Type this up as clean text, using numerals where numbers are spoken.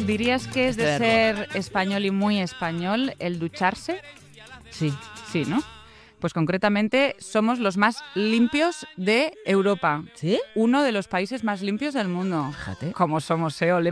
¿Dirías que es de ser español y muy español el ducharse? Sí. Sí, ¿no? Pues concretamente somos los más limpios de Europa. ¿Sí? Uno de los países más limpios del mundo. Fíjate. Como somos,